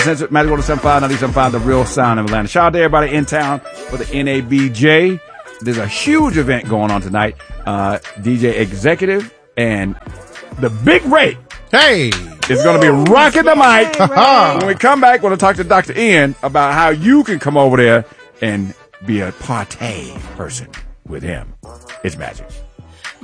Magic 107.5, 97.5, the real sound of Atlanta. Shout out to everybody in town for the NABJ. There's a huge event going on tonight. DJ Executive and the Big Ray. Hey! Is going to be rocking the mic. When we come back, we're going to talk to Dr. Ian about how you can come over there and be a partay person with him. It's magic.